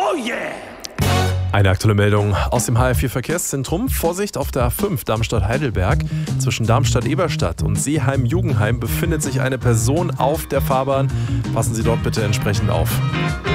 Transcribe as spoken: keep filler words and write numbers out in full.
Oh yeah! Eine aktuelle Meldung aus dem H R vier Verkehrszentrum. Vorsicht auf der A fünf Darmstadt-Heidelberg. Zwischen Darmstadt-Eberstadt und Seeheim-Jugendheim befindet sich eine Person auf der Fahrbahn. Passen Sie dort bitte entsprechend auf.